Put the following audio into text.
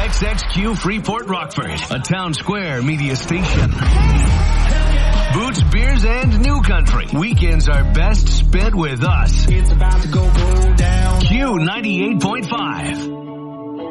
KXXQ Freeport Rockford, a Town Square media station. Boots, beers, and new country. Weekends are best spent with us. It's about to go down. Q98.5.